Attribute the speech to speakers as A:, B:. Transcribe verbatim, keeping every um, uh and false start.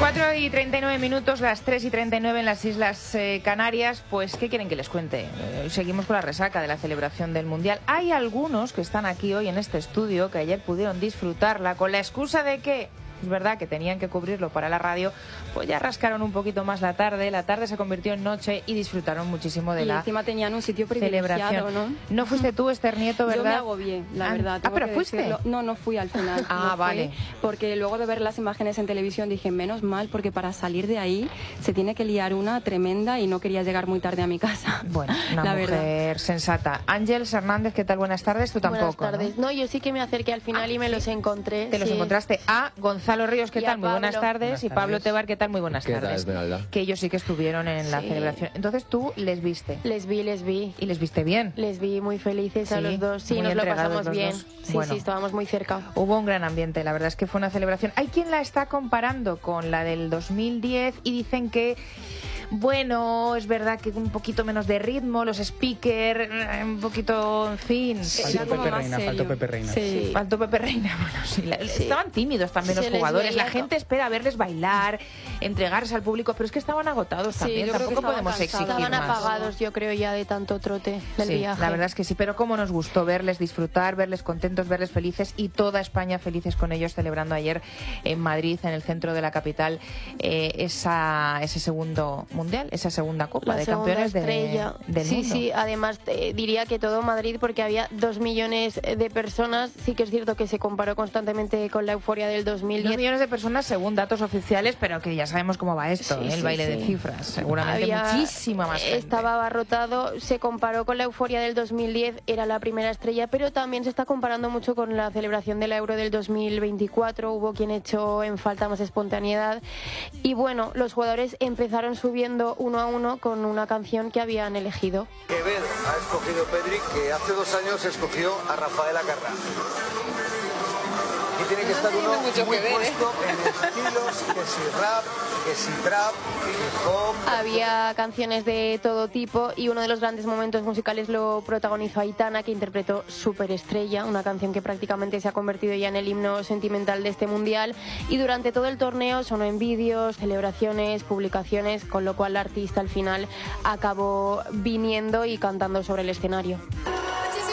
A: cuatro y treinta y nueve minutos, las tres y treinta y nueve en las Islas eh, Canarias. Pues, ¿qué quieren que les cuente? Eh, seguimos con la resaca de la celebración del Mundial. Hay algunos que están aquí hoy en este estudio que ayer pudieron disfrutarla con la excusa de que, es verdad que tenían que cubrirlo para la radio, pues ya rascaron un poquito más la tarde, la tarde se convirtió en noche y disfrutaron muchísimo de
B: y
A: la
B: encima tenían un sitio privilegiado,
A: celebración.
B: ¿no?
A: No fuiste tú, Esther Nieto, ¿verdad?
B: Yo me agobié, la
A: ah,
B: verdad.
A: Ah, pero fuiste.
B: Decirlo. No, no fui al final.
A: Ah,
B: no
A: vale.
B: Porque luego de ver las imágenes en televisión dije, menos mal, porque para salir de ahí se tiene que liar una tremenda y no quería llegar muy tarde a mi casa.
A: Bueno, una
B: la
A: mujer
B: verdad.
A: sensata. Ángeles Hernández, ¿qué tal? Buenas tardes. Tú tampoco.
C: Buenas tardes. ¿no?
B: ¿no?
C: Yo sí que me acerqué al final
A: ah,
C: y me
A: ¿sí?
C: los encontré.
A: Te los
C: sí.
A: encontraste a Gonzalo Ríos, ¿qué
C: Y
A: tal?
C: a
A: Muy buenas
C: Pablo.
A: tardes.
D: Buenas
A: y Pablo
D: tardes.
A: Tebar, ¿qué tal? Muy buenas
D: ¿Qué tal,
A: tardes.
D: Esmeralda?
A: Que ellos sí que estuvieron en la
C: Sí.
A: celebración. Entonces tú les viste.
C: Les vi, les vi.
A: Y les viste bien.
C: Les vi muy felices a
A: Sí,
C: los dos. Sí,
A: muy
C: nos lo
A: entregados
C: pasamos
A: los
C: bien.
A: dos.
C: Sí,
A: Bueno.
C: sí, estábamos muy cerca.
A: Hubo un gran ambiente, la verdad es que fue una celebración. Hay quien la está comparando con la del dos mil diez y dicen que, bueno, es verdad que un poquito menos de ritmo, los speakers, un poquito, en fin.
D: Faltó
B: Era como
D: Pepe
B: más
D: Reina,
B: serio.
D: faltó Pepe Reina.
B: Sí.
A: Faltó Pepe Reina. Bueno, sí, la-
C: Sí.
A: Estaban tímidos también
C: Se
A: los
C: les
A: jugadores. La
C: veía
A: gente espera verles bailar, entregarse al público, pero es que estaban agotados
B: Sí,
A: también.
B: yo creo
A: Tampoco
B: que estaban
A: podemos
B: cansados.
A: exigir
C: Estaban
A: más.
C: apagados, yo creo, ya de tanto trote del
A: Sí,
C: viaje.
A: la verdad es que sí, pero cómo nos gustó verles disfrutar, verles contentos, verles felices y toda España felices con ellos celebrando ayer en Madrid, en el centro de la capital, eh, esa, ese segundo mundial, esa segunda Copa
C: La
A: de
C: segunda
A: Campeones de-
C: estrella.
A: del
C: sí,
A: mundo.
C: sí, además eh, diría que todo Madrid, porque había dos millones de personas. Sí que es cierto que se comparó constantemente con la euforia del dos mil
A: Dos
C: diez.
A: millones de personas según datos oficiales, pero que ya sabemos cómo va esto,
C: Sí,
A: ¿eh? el
C: sí,
A: baile de
C: sí.
A: cifras. Seguramente
C: Había-
A: muchísima más gente.
C: Estaba abarrotado, se comparó con la euforia del dos mil diez, era la primera estrella, pero también se está comparando mucho con la celebración de la Euro del dos mil veinticuatro. Hubo quien echó en falta más espontaneidad. Y bueno, los jugadores empezaron subiendo uno a uno con una canción que habían elegido.
E: Quevedo ha escogido Pedri, que hace dos años escogió a Rafael Acarrá. Aquí tiene que estar uno muy puesto en estilos, que si rap, que si trap, hip hop.
C: Había canciones de todo tipo y uno de los grandes momentos musicales lo protagonizó Aitana, que interpretó Superestrella, una canción que prácticamente se ha convertido ya en el himno sentimental de este mundial, y durante todo el torneo sonó en vídeos, celebraciones, publicaciones, con lo cual la artista al final acabó viniendo y cantando sobre el escenario.